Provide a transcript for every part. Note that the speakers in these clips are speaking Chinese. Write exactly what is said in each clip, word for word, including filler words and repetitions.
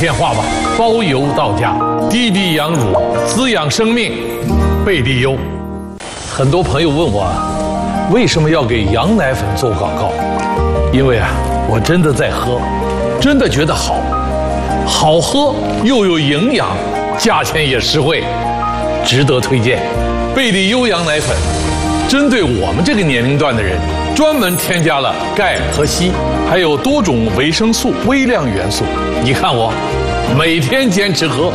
电话吧，包邮到家。滴滴羊乳，滋养生命，贝利优。很多朋友问我，为什么要给羊奶粉做广告？因为啊，我真的在喝，真的觉得好，好喝又有营养，价钱也实惠，值得推荐。贝利优羊奶粉，针对我们这个年龄段的人，专门添加了钙和硒，还有多种维生素、微量元素。你看我，每天坚持喝。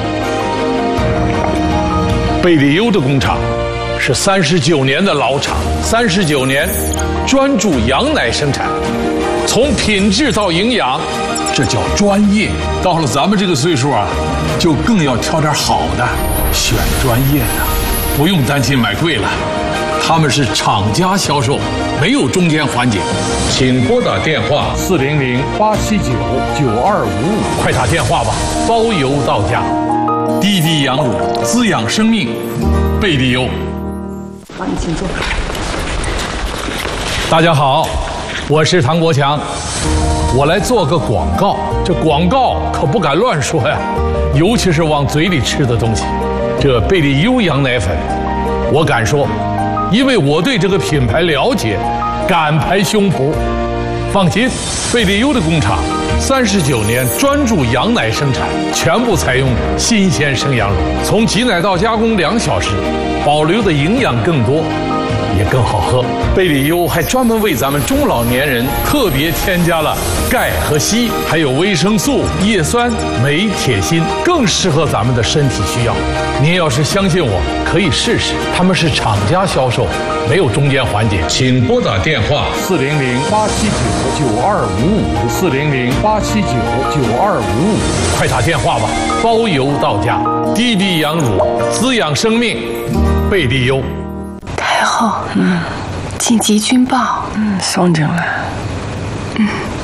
贝利优的工厂是三十九年的老厂，三十九年专注羊奶生产，从品质到营养，这叫专业。到了咱们这个岁数啊，就更要挑点好的，选专业的，不用担心买贵了。他们是厂家销售，没有中间环节。请拨打电话四零零八七九九二五五，快打电话吧，包邮到家。滴滴羊乳，滋养生命，贝利优。 好，你请坐。 大家好，我是唐国强，我来做个广告。这广告可不敢乱说呀，尤其是往嘴里吃的东西。这贝利优羊奶粉，我敢说，因为我对这个品牌了解，敢拍胸脯。放心，贝利优的工厂三十九年专注羊奶生产，全部采用新鲜生羊乳，从挤奶到加工两小时，保留的营养更多，也更好喝。贝利优还专门为咱们中老年人特别添加了钙和硒，还有维生素、叶酸、镁、铁、锌，更适合咱们的身体需要。您要是相信我，可以试试。他们是厂家销售，没有中间环节。请拨打电话四零零八七九九二五五，四零零八七九九二五五，快打电话吧，包邮到家。滴滴羊乳，滋养生命，贝利优。 太后，嗯，紧急军报， 嗯，送进来。 嗯。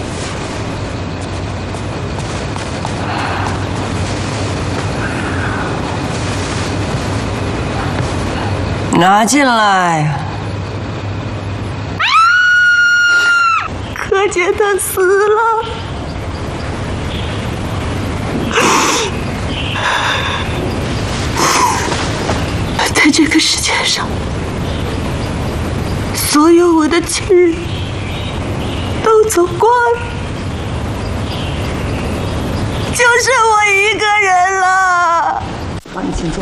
拿进来。 柯洁他死了。在这个世界上，所有我的亲人都走光了，就剩我一个人了。好，你请坐。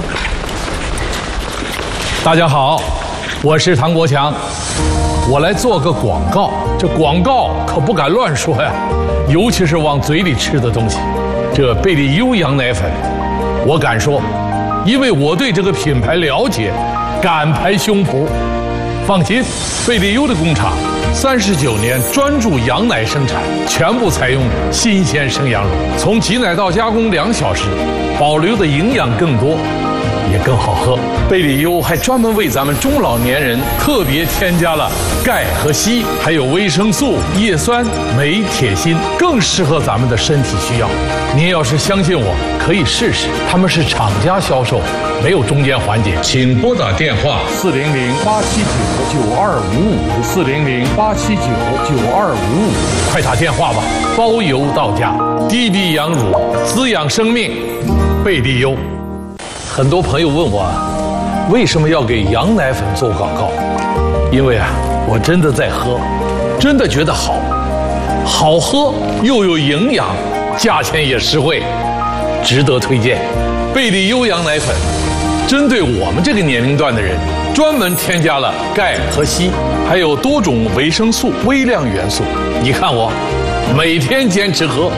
大家好，我是唐国强，我来做个广告。这广告可不敢乱说呀，尤其是往嘴里吃的东西。这贝利优羊奶粉，我敢说，因为我对这个品牌了解，敢拍胸脯。放心，贝利优的工厂三十九年专注羊奶生产，全部采用新鲜生羊乳，从挤奶到加工两小时，保留的营养更多，也更好喝。贝利优还专门为咱们中老年人特别添加了钙和硒，还有维生素、叶酸、镁、铁、锌，更适合咱们的身体需要。您要是相信我，可以试试。他们是厂家销售，没有中间环节。请拨打电话四零零八七九九二五五，四零零八七九九二五五，快打电话吧，包邮到家。滴滴羊乳，滋养生命，贝利优。很多朋友问我，为什么要给羊奶粉做广告？因为啊，我真的在喝，真的觉得好，好喝又有营养，价钱也实惠，值得推荐。贝利优羊奶粉，针对我们这个年龄段的人，专门添加了钙和硒，还有多种维生素、微量元素。你看我，每天坚持喝。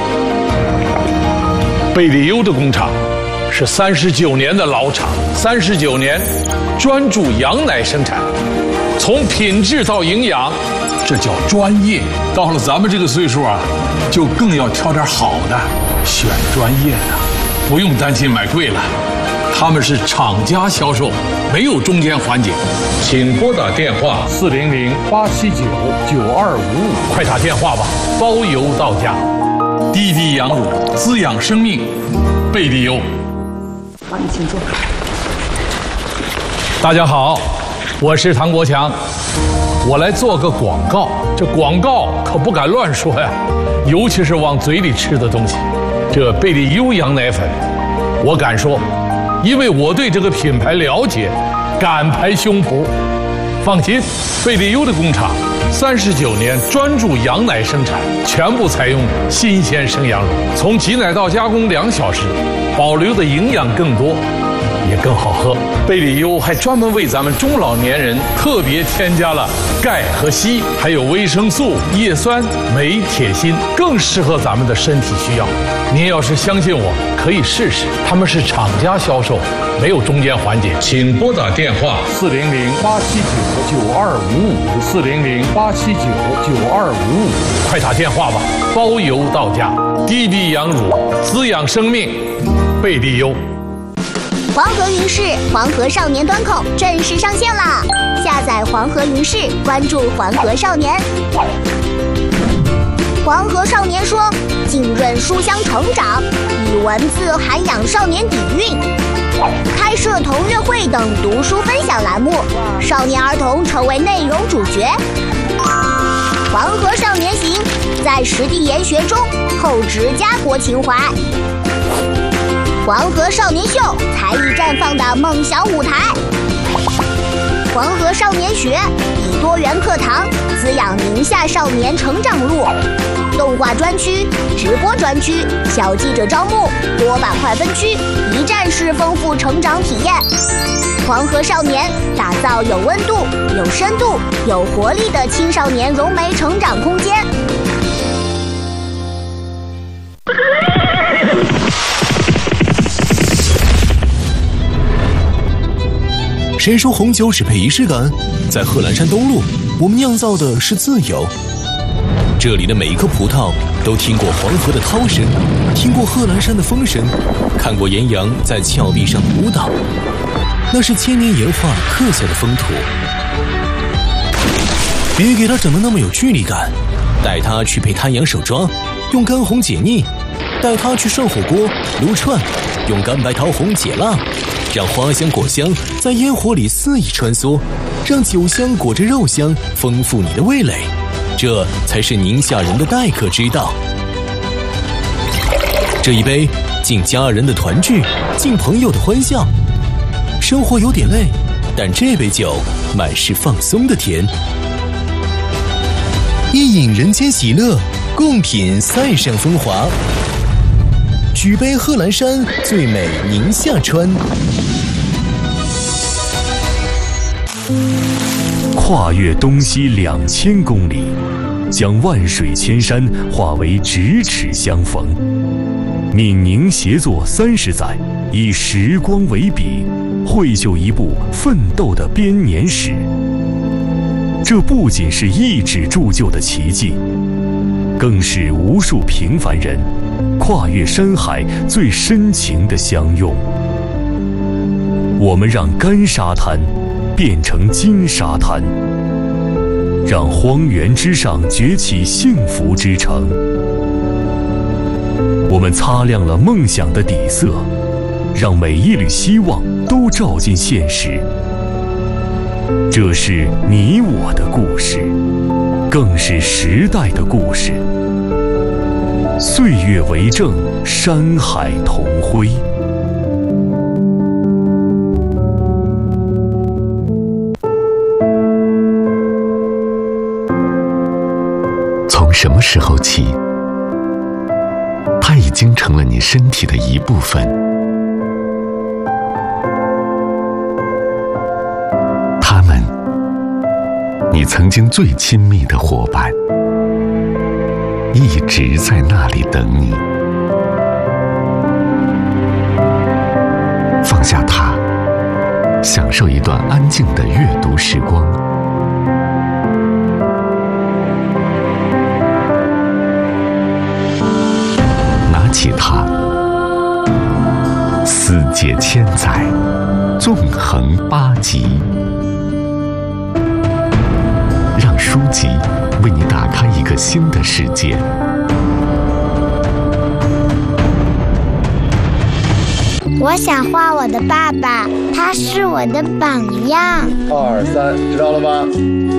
贝利优的工厂是三十九年的老厂，三十九年专注羊奶生产，从品质到营养，这叫专业。到了咱们这个岁数啊，就更要挑点好的，选专业的，不用担心买贵了。他们是厂家销售，没有中间环节。请拨打电话四零零八七九九二五五，快打电话吧，包邮到家。滴滴羊乳，滋养生命，贝利优。 好，你请坐。 大家好，我是唐国强，我来做个广告。这广告可不敢乱说呀，尤其是往嘴里吃的东西。 这贝利优羊奶粉，我敢说，因为我对这个品牌了解，敢拍胸脯。放心，贝利优的工厂三十九年专注羊奶生产，全部采用新鲜生羊乳，从挤奶到加工两小时，保留的营养更多，也更好喝。贝利优还专门为咱们中老年人特别添加了钙和硒，还有维生素、叶酸、镁、铁、锌，更适合咱们的身体需要。您要是相信我，可以试试。他们是厂家销售，没有中间环节。请拨打电话四零零八七九九二五五四零零八七九九二五五，快打电话吧，包邮到家。低比羊乳，滋养生命，贝利优。 黄河云视黄河少年端口正式上线啦！下载黄河云视，关注黄河少年。黄河少年说，浸润书香成长，以文字涵养少年底蕴，开设同乐会等读书分享栏目，少年儿童成为内容主角。黄河少年行，在实地研学中厚植家国情怀。黄河少年秀，才艺绽放的梦想舞台。黄河少年学，以多元课堂滋养宁夏少年成长路。动画专区、直播专区、小记者招募、多板块分区，一站式丰富成长体验。黄河少年打造有温度、有深度、有活力的青少年融媒成长空间。 谁说红酒只配仪式感？在贺兰山东路，我们酿造的是自由。这里的每一颗葡萄都听过黄河的涛声，听过贺兰山的风声，看过岩羊在峭壁上的舞蹈，那是千年岩画刻下的风土。别给它整得那么有距离感，带它去配滩羊手抓，用干红解腻；带它去涮火锅、撸串，用干白桃红解辣。让花香果香在烟火里肆意穿梭，让酒香裹着肉香丰富你的味蕾，这才是宁夏人的待客之道。这一杯敬家人的团聚，敬朋友的欢笑。生活有点累，但这杯酒满是放松的甜。一饮人间喜乐，共品塞上风华。举杯贺兰山，最美宁夏川。 跨越东西两千公里，将万水千山化为咫尺相逢。闽宁协作三十载，以时光为笔，绘就一部奋斗的编年史。这不仅是一纸铸就的奇迹，更是无数平凡人跨越山海最深情的相拥。我们让干沙滩变成金沙滩，让荒原之上崛起幸福之城。我们擦亮了梦想的底色，让每一缕希望都照进现实。这是你我的故事，更是时代的故事。岁月为证，山海同辉。 从什么时候起，它已经成了你身体的一部分？他们，你曾经最亲密的伙伴，一直在那里等你。放下它，享受一段安静的阅读时光。拿起它，思解千载，纵横八极。让书籍为你打开一个新的世界。 我想画我的爸爸，他是我的榜样。 二三，知道了吗？